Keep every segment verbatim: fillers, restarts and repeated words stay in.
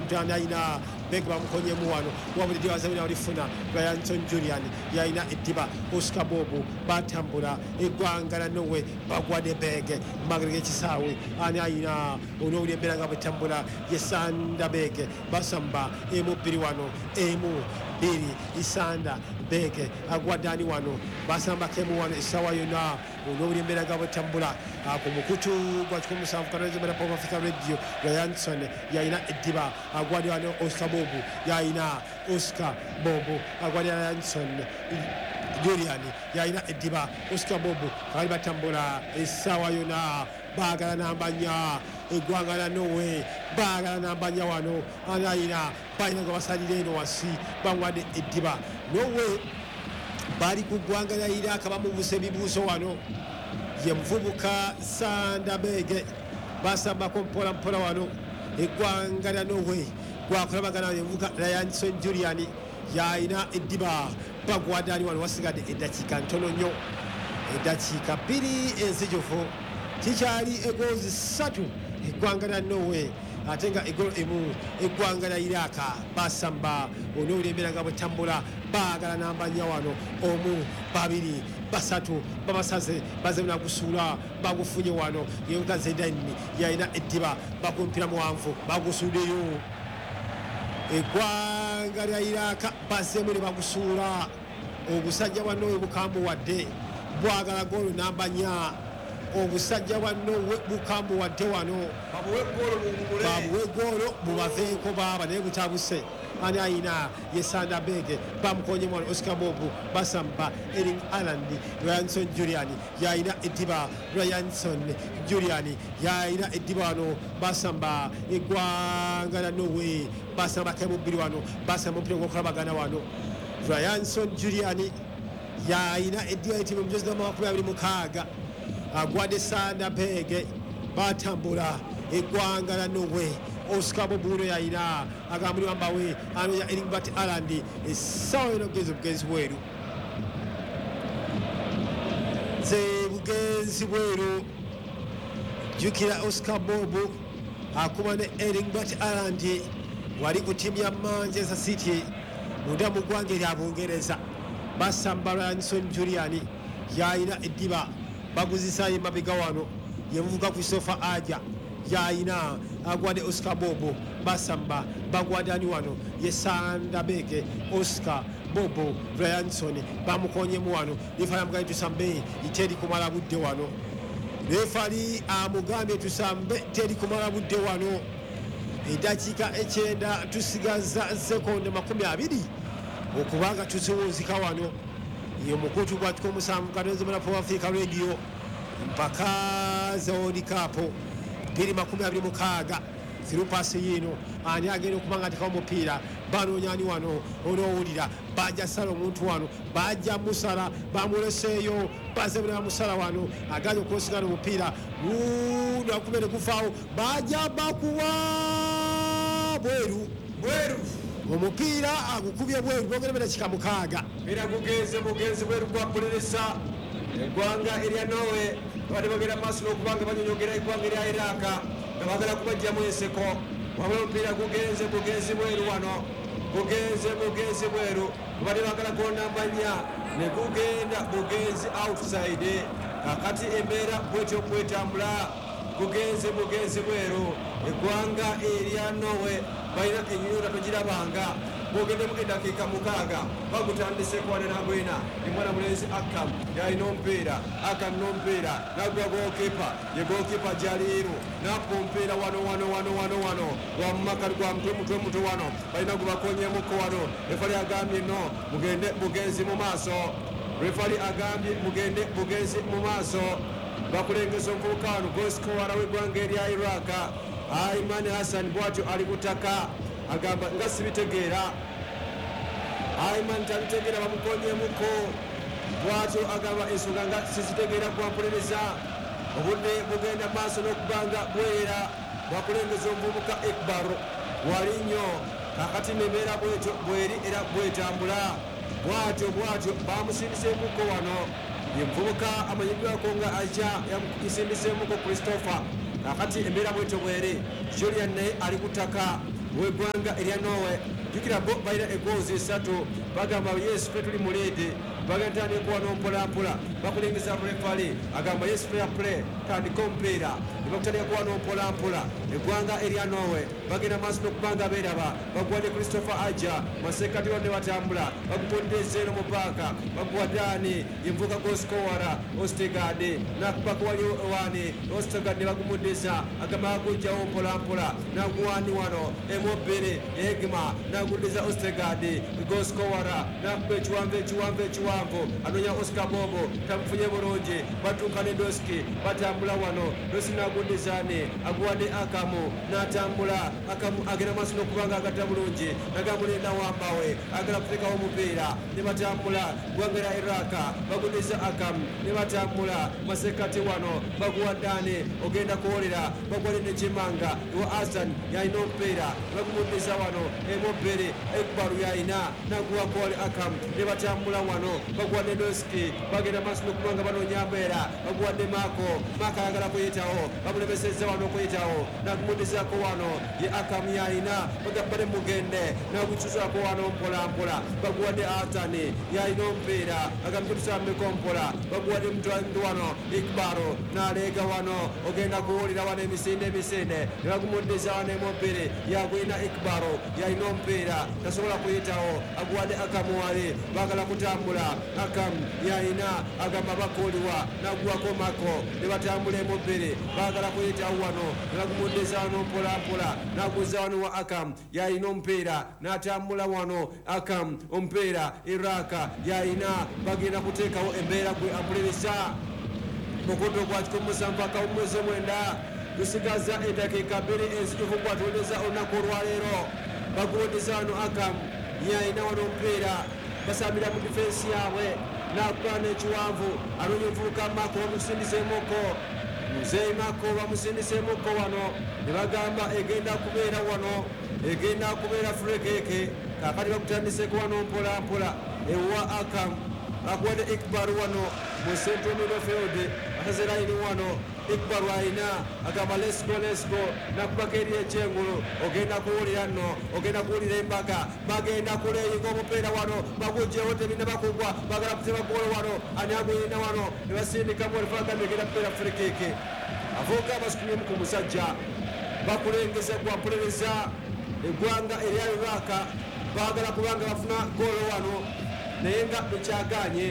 John Aina Beg bamukonye muwano wabuli diwaza bina olifuna Ryanson Julian yaina Ediba Oscar Bobu batambula eggwanga nowe bagwade bege magrege kisawe ani aina onowuli embera nga bwetambula yesanda bege basamba emu bbiri wano emu biri isanda bege agwadani wano basamba kemu wano esawa yona onowuli embera nga bwetambula ku mukutu gwa kikumi musanvu kanaliza mera Pop Africa Radio Ryanson yaina Ediba agwadi wano Oscar Bobu yaina Oscar Bobu agwadi Ryanson Julian yaina Ediba Oscar Bobu kali batambula esawa yona bagala nambanya egwanga nowe bagala nambanya wano anaina bayina ngo basalire eno wasi bangwade Ediba nowe bali kugwanga ya Iraka bamubuse bibuso wano ye mvubuka Sanda Bege basamba kompola mpola wano egwanga nowe gwakolabagana ye mvuka Ryanson Julian yaina Ediba bagwadani wano wasigade edakika ntono nyo edakika bbiri enzijufu tikyali egozi ssatu eggwanga nowe atenga egolo emu eggwanga lya Iraka basamba onowulembera nga bwetambula baagala nambanya wano omu babiri basatu babasaze bazemuna gusuula bagufunye wano yebuga Zedani yalina Ediba bakumpira muwanvu bagusuudeyo eggwanga lya Iraka bazemu ne bagusuula obusajja bwanowe bukambu wadde bwagala golo nambanya obusajja bwanowe bukambu wadde wano babuwe golo bubaveeko baba naye butabuse ani ayina yesanda bege bamukonye mwana Oscar Bobu basamba Erling Haaland Ryanson Julian yaina Ediba Ryanson Julian yaina Ediba wano basamba egwanga nowe basamba kemubiri wano basamba mpira gwokulabagana wano Ryanson Julian yaina Ediba etimu mjozi na makumi abiri mukaaga agwade Sanda Bege batambula egwanga nowe Oscar Bobu yaina agambuli wambawe ano ya Erling Haaland esawa eno bugenzi bugenzi bweru ze bugenzi bweru jukira Oscar Bobu akuma ne Erling Haaland wali ku timu ya Manchester City munda mu ggwanga erya Bungereza basamba Ryanson Julian yaina Ediba baguzisa ye mabega wano yemuvuga ku sofa aja yaina agwade Oscar Bobu basamba bagwadani wano yesanda bege Oscar Bobu Ryanson bamukonye mu wano lifala mugandi tusambe iteri kumala budde wano lefali amugambye tusambe teri kumala budde wano edakika ekyenda tusigaza sekonde makumi abiri okubanga tuziwunzika wano iyo mukutu gwa kikumi musanvu kanaliza mera Pop Africa Radio mpaka Zodi Cup biri makumi abiri mukaaga sirupasi yino ani agenda okubanga atekawo omupiira banoonyani wano onowulira bajja sala omuntu wano bajja musala bamuleseeyo bazebula musala wano agaja okuosigana omupiira nakubere gufaawo bajja bakuwa bweru bweru omupiira agukubye bweru bogerebera kika mukaaga era gugenze mugenzi bweru gwakulirisa eggwanga erya nowe bali bagenda maaso n'okubanga banyonyogera eggwanga erya Iraka nga bagala kubajjamu enseko wabula omupiira gugenze bugenzi bweru wano bugenze bugenzi bweru bali bagala gondambanya ne gugenda bugenzi outside kakati embeera bwetyo bwetambula bugenze bugenzi bweru eggwanga erya nowe balina enyota togirabanga bogende mu eddakiika mukaaga bagutandise kwane nagwena emwana mulenzi Akam yalina omupiira Akam n'omupiira nagwa gookipa ye gookipa jaliiru nappa omupiira wano wano wano wano wano wamumakali gwa mutwe mutwe mutwe wano balina gubakonyemukko wano refali agambye no mugende bugenzi mu maaso refali agambye mugende bugenzi mu maaso bakulengeza omuvubuka wano gosikowala w'eggwanga erya Iraka Aiman Hassan bwatyo ali butaka agamba nga sibitegeera Aiman tabitegeera bamukonyemuko bwatyo agamba ensonga nga sizitegeera kwampuliriza obudde bugenda maaso n'okubanga bwera bwakulengeza omuvubuka Ekbar wali nnyo kakati nembeera bwetyo bweri era bwetambula bwatyo bwatyo bamusindiseemuko wano ye muvubuka amanyiddwako nga aja yamusindiseemuko Christopher kakati embeera bwetyo bweri Julian naye ali ku ttaka w'eggwanga erya Norway. Jukira bo balina egoozi esatu bagamba yes ffe tuli mu leedi bagenda tandika wano mpolampola bakulengeza refali agamba yes fair play tandika omupiira ne bakutandika wano mpolampola eggwanga erya Norway bagenda maaso n'okubanga beeraba baguwadde Christopher Aja masekati wadde batambula bagupondeza eno mu paaka baguwa Dani yenvuka goskowara Ostegade nakubaka wali wani Ostegade ne bagumuddiza agamba bagujjawo mpolampola naguwani wano emobere egma naguddiza Ostegade goskowara nakuba ekiwanvu ekiwanvu ekiwanvu anonya Oscar Bobo tamufunye bulungi batuuka ne Doski batambula wano Doski naguddizani aguwadde Akamu natambula Akamu agenda maaso n'okubanga agatta bulungi nagamulenda wambawe agala kufikawo omupiira ne batambula gwangera Iraka baguddiza Akamu ne batambula masekati wano baguwa Dani ogenda kuwolera bagwale ne Kimanga iwa Hassan yalina omupiira bagumuddiza wano emobere Ekbaru yalina naguwa Kole Akamu ne batambula wano baguwadde Doski bagenda maaso n'okubanga banoonya mbeera baguwadde Mako Mako ayagala kuyitawo bamulemesezza wano okuyitawo nakumuddizaako wano ye Akamu yalina bagabale mugende nagukyusaako wano mpolampola baguwadde Atani yalina omupiira agamutusameko mpola baguwadde mutwandu wano Ikbaro naleega wano ogenda kuwulira wano emisinde emisinde ne bagumuddiza wano emobere yagwina Ikbaro yalina omupiira tasobola kuyitawo aguwadde Akamu wali bagala kutambula Akamu yalina agamba bakooliwa naguwako Mako ne batambula emobere bagala kuyitawo wano ne bagumuddiza wano mpolampola naguza wano wa Akamu yalina omupiira natambula wano Akamu omupiira Iraka yalina bagenda kuteekawo embeera gwe ampuliriza mukuto gwa kikumi musanvu akawumwezi mwenda tusigaza eddakiika bbiri enzitufu kwatuuliriza olunaku olwaleero bagumuddiza wano Akamu yalina wano omupiira basambira mu difensi yaabwe nakuba n'ekiwanvu anoonya omuvubuka Mako bamusindiseemuko Muzeeyi Mako bamusindiseemuko wano ne bagamba egenda kubeera wano egenda kubeera fulekeeke kakati bakutandiseko wano mpolampola ewa Akamu akuwadde Ikbaru wano mu central midfield asaze layini wano Ikbaru alina agamba let's go let's go nakubaka eri ekyengulu ogenda kuwulira nno ogenda kuwulira embaga bagenda kuleyinga omupiira wano bagugjewo tebina bakugwa bagala kuteba golo wano ani aguyina wano ne basindikamu olifagamba egenda kubeera fulekeeke avuuka abasukumyemu ku musajja bakulengeza gwampuliriza eggwanga erya Iraka baagala kubanga bafuna golo wano naye nga bekyaganye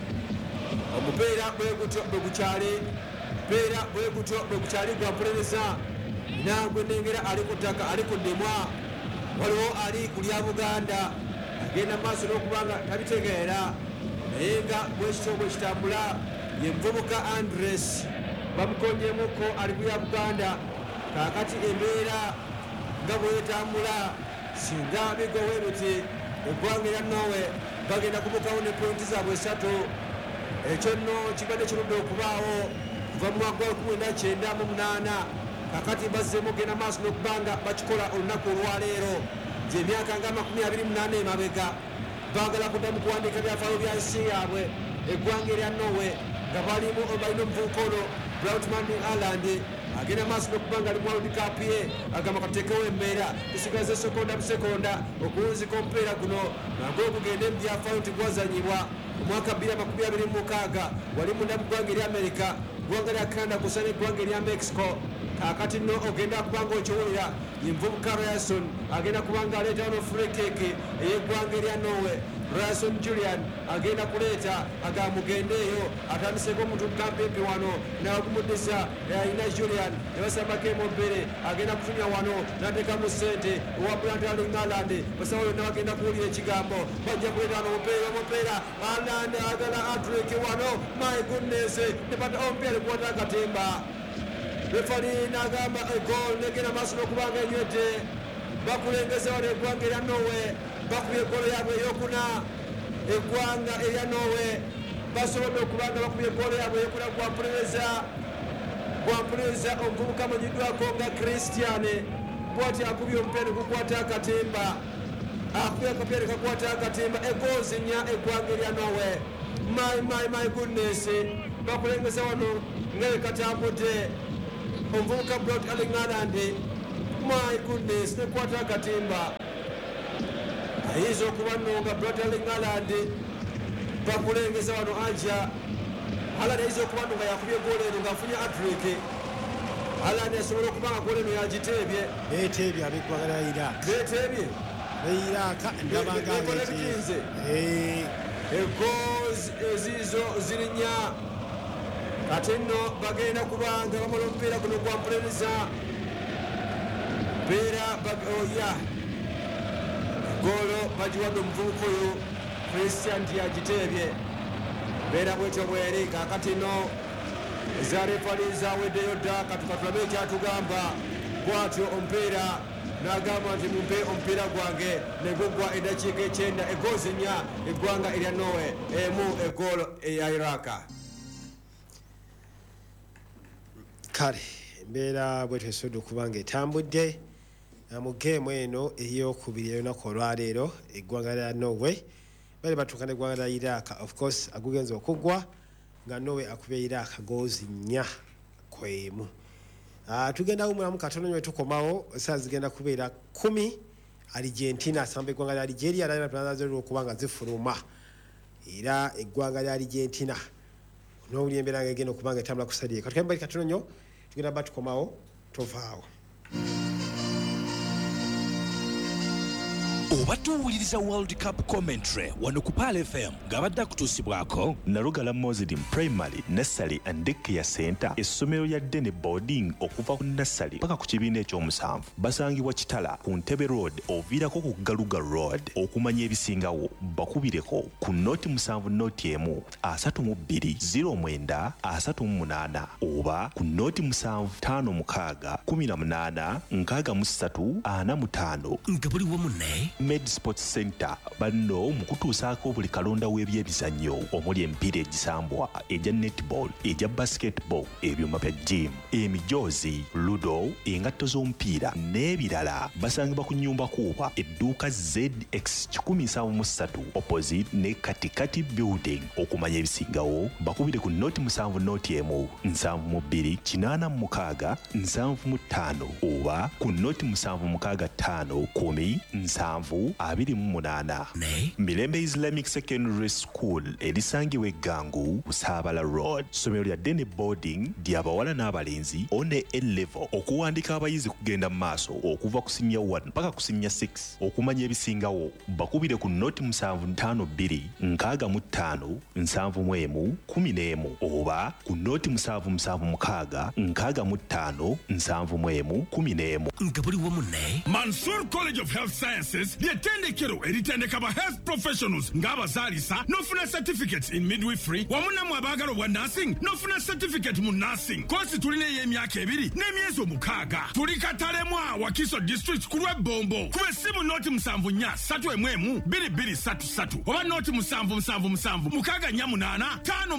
omupiira bwegutyo bwegukyali mupiira bwegutyo bwegukyali gwampuliriza nangwe nengera ali ku ttaka ali ku ddimwa waliwo ali ku lya Buganda agenda maaso n'okubanga tabitegeera naye nga bwekityo bwekitambula ye muvubuka Andres bamukonyemuko ali ku lya Buganda kakati embeera nga bwetambula singa bigowe biti eggwanga erya Norway bagenda kubukawo ne pointi zaabwe esatu ekyo nno kibadde kirudde okubaawo kuva mu mwaka wa kumi na kyenda mu munaana kakati bazzeemu genda maaso n'okubanga bakikola olunaku olwaleero gy'emyaka nga makumi abiri munaana emabega baagala kuddamu kuwandiika byafaayo bya nsi yaabwe eggwanga erya Norway nga balimu balina omuvubuka ono Brautman Ireland agenda maaso n'okubanga ali mu World Cup ye agamba kateekewo embeera tusigaze sekonda bu sekonda okuwunzika omupiira guno nagwe ogugende mu byafaayo nti gwazanyibwa omwaka bbiri amakumi abiri mu mukaaga wali munda mu ggwanga erya America ggwanga lya Canada kusa n'eggwanga erya Mexico kakati nno ogenda kubanga okiwulira yenvubuka Ryerson agenda kubanga aleeta wano fulekeeke ey'eggwanga erya Norway Ryerson Julian agenda kuleeta agamugendeeyo atandiseko omuntu mukampempe wano nagumuddiza alina Julian ne basambako emobere agenda kutumya wano nateekamu ssente owa Brandon Ireland basawo yonna bagenda kuwulira ekigambo bajja kuleeta wano omupiira omupiira Ireland agala atreke wano my goodness ne bata omupiira likuwata akatimba refari nagamba egol negenda maaso n'okubanga enywedde bakulengeza wano eggwanga erya Norway bakubye egolo yaabwe eyokuna eggwanga erya Norway basobodde okubanga bakubye egolo yaabwe eyokuna gwampuliriza gwampuliriza omuvubuka amanyiddwako nga Christian bwati akubye omupiira gukwata akatimba akubye akapiira kakwata akatimba egoozi nnya eggwanga erya Norway my my my goodness bakulengeza wano nga ekatambudde omuvubuka Braut Ireland my goodness nekwata akatimba ayinza okuba nno nga Bradley Haaland bakulengeza wano anja Haaland ayinza okuba nno nga yakubye goolo eno ng'afunye hat-trick Haaland asobola okuba nga goolo eno yagiteebye beeteebye ab'eggwanga lya Iraq beeteebye beiraka ndabanga beeteebye egoozi eziizo zirinya kati nno bagenda kubanga bamala omupiira guno gwa mpuliriza mpiira oya goolo bagiwadde omuvubuka oyo Christian yagiteebye mbeera bwetyo bweri kaakati nno eza refali zaweddeyo dda katukatulabe ekyatugamba bwatyo omupiira n'agamba nti mumpe omupiira gwange ne gugwa eddakiika ekyenda egoozi nnya eggwanga erya Norway emu egoolo eya Iraka. kale mbeera bwetyo esudde okuba nga etambudde mu geemu eno ey'okubiri ey'olunaku olwaleero eggwanga lya Norway bali batuuka n'eggwanga lya Iraq. Of course agugenza okuggwa nga Norway akubye Iraq goozi nnya ku emu. Uh, tugenda umulamu katono nyo tukomawo saa zigenda kubeera kumi Argentina asamba eggwanga lya Algeria alina plana zero okubanga zifuluma era eggwanga lya Argentina n'owuli embeera nga egenda okubanga etambula ku sadi kati kembali katono nyo tugenda ba tukomawo tovaawo. Obadde owuliriza World Cup commentary wano ku Pal F M ng'abadde akutuusibwako Narugala Muslim Primary, Nursery and Daycare Center, essomero lya ddene boarding okuva ku nursery paka ku kibiina ekyomusanvu. Basangibwa Kitala ku Ntebe Road oviirako ku Galuga Road. Okumanya ebisingawo bakubireko ku noti musanvu noti emu asatu mu bbiri ziro mwenda asatu mu munaana oba ku noti musanvu ttaano mukaaga kumi na munaana nkaaga mu ssatu ana mu ttaano. nga buli wamu ne Med Sports Center banno mu kutuusaako buli kalonda w'ebyebizannyo omuli emipiira egisambwa egya netball egya basketball ebyuma bya gym emijoozi ludo engatto z'omupiira n'ebirala. Basangibwa ku nnyumba kuuba edduuka Z X kikumi nsanvu mu ssatu opposite ne katikati building. Okumanya ebisingawo bakubire ku noti musanvu noti emu nsanvu mu bbiri kinaana mu mukaaga nsanvu mu ttaano oba ku noti musanvu mukaaga ttaano kumi nsanvu abiri mu munaana. ne Mirembe Islamic Secondary School erisangibwa Eggangu Busaabala Road. Ssomero lya ddene boarding ly'abawala n'abalenzi one A-level. Okuwandiika abayizi kugenda mu maaso okuva ku senior one mpaka ku senior six. Okumanya ebisingawo bakubire ku noti musanvu ttaano bbiri nkaaga mu ttaano nsanvu mu emu kumi n'emu oba ku noti musanvu musanvu mukaaga nkaaga mu ttaano nsanvu mu emu kumi n'emu. nga buli wamu ne Mansour College of Health Sciences ly'ettendekero eritendeka ba health professionals ng'abazaalisa n'ofuna certificates in midwifery wamu nammwe abaagala obwa nursing n'ofuna certificate mu nursing. Koosi tulina ey'emyaka ebiri n'emyezi omukaaga. Tuli Katalemwa Wakiso district ku lw'Ebombo. Kuba essimu nooti musanvu nnya ssatu emu emu bbiri bbiri ssatu ssatu oba nooti musanvu musanvu musanvu mukaaga nnya munaana ttaano